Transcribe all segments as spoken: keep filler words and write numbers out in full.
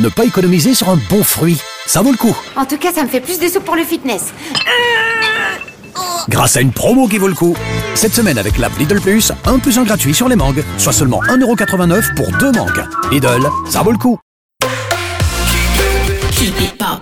ne pas économiser sur un bon fruit. Ça vaut le coup. En tout cas, ça me fait plus de sous pour le fitness. Grâce à une promo qui vaut le coup. Cette semaine avec l'app Lidl Plus, un plus un gratuit sur les mangues, soit seulement un euro quatre-vingt-neuf pour deux mangues. Lidl, ça vaut le coup. Keep it pop.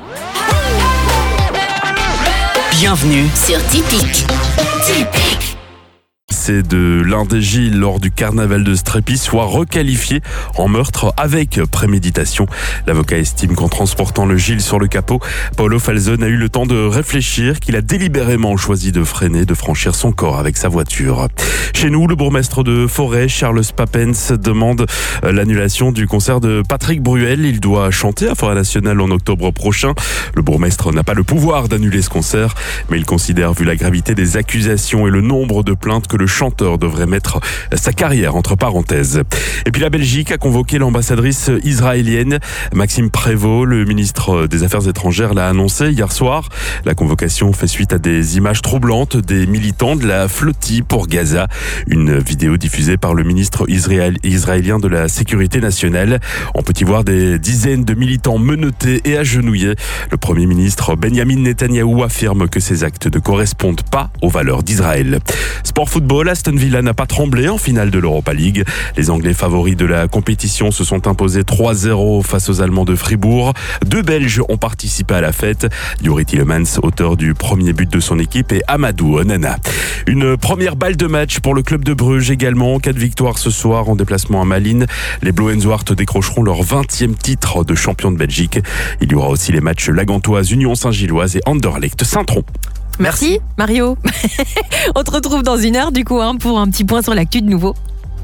Bienvenue sur Typique. Typique. C'est de l'un des Gilles lors du carnaval de Strépy soit requalifié en meurtre avec préméditation. L'avocat estime qu'en transportant le Gilles sur le capot, Paolo Falzone a eu le temps de réfléchir, qu'il a délibérément choisi de freiner, de franchir son corps avec sa voiture. Chez nous, le bourgmestre de Forêt, Charles Papens, demande l'annulation du concert de Patrick Bruel. Il doit chanter à Forêt Nationale en octobre prochain. Le bourgmestre n'a pas le pouvoir d'annuler ce concert, mais il considère, vu la gravité des accusations et le nombre de plaintes, que le chanteur devrait mettre sa carrière entre parenthèses. Et puis la Belgique a convoqué l'ambassadrice israélienne Maxime Prévost. Le ministre des Affaires étrangères l'a annoncé hier soir. La convocation fait suite à des images troublantes des militants de la flottille pour Gaza. Une vidéo diffusée par le ministre israél- israélien de la Sécurité nationale. On peut y voir des dizaines de militants menottés et agenouillés. Le Premier ministre Benjamin Netanyahou affirme que ces actes ne correspondent pas aux valeurs d'Israël. Sport football, Aston Villa n'a pas tremblé en finale de l'Europa League. Les Anglais favoris de la compétition se sont imposés trois zéro face aux Allemands de Fribourg. Deux Belges ont participé à la fête. Youri Tielemans, auteur du premier but de son équipe, et Amadou Onana. Une première balle de match pour le club de Bruges également. Quatre victoires ce soir en déplacement à Malines. Les Blauenzwart décrocheront leur vingtième titre de champion de Belgique. Il y aura aussi les matchs Lagantoise, Union Saint-Gilloise et Anderlecht Saint-Tron. Merci Mario. On te retrouve dans une heure du coup hein, pour un petit point sur l'actu de nouveau.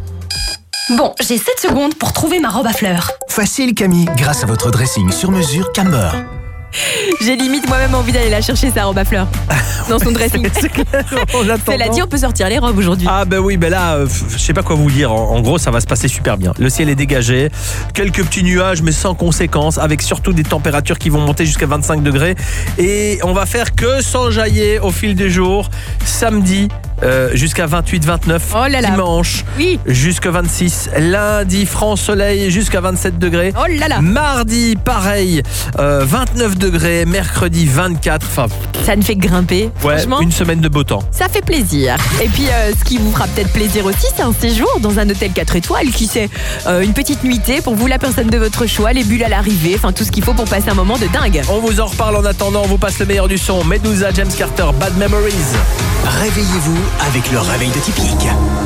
Bon, j'ai sept secondes pour trouver ma robe à fleurs. Facile Camille, grâce à votre dressing sur mesure Camber. J'ai limite moi-même envie d'aller la chercher sa robe à fleurs dans son dressing. C'est clair, en attendant. Cela dit, on peut sortir les robes aujourd'hui. Ah ben oui, ben là, euh, je sais pas quoi vous dire. En, en gros, ça va se passer super bien. Le ciel est dégagé, quelques petits nuages, mais sans conséquences, avec surtout des températures qui vont monter jusqu'à vingt-cinq degrés. Et on va faire que s'enjailler au fil des jours. Samedi, euh, jusqu'à vingt-huit vingt-neuf. Oh là là. Dimanche, oui. jusqu'à vingt-six. Lundi, franc soleil, jusqu'à vingt-sept degrés. Oh là là. Mardi, pareil, euh, vingt-neuf degrés. Mercredi, vingt-quatre. Enfin, ça ne fait que grimper. ouais, Franchement, une semaine de beau temps. ça fait plaisir. Et puis, euh, ce qui vous fera peut-être plaisir aussi, c'est un séjour dans un hôtel quatre étoiles. Qui sait, euh, une petite nuitée pour vous, la personne de votre choix, les bulles à l'arrivée, enfin tout ce qu'il faut pour passer un moment de dingue. On vous en reparle en attendant, on vous passe le meilleur du son. Medusa, James Carter, Bad Memories. Réveillez-vous avec le réveil de Typique.